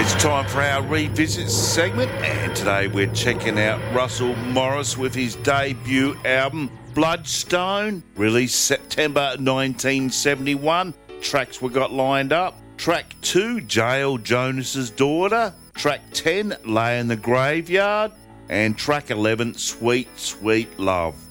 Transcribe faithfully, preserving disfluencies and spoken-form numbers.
It's time for our revisit segment, and today we're checking out Russell Morris with his debut album Bloodstone, released September nineteen seventy-one. Tracks we got lined up: track two, Jail Jonas's Daughter; track ten, Lay in the Graveyard; and track eleven, Sweet Sweet Love.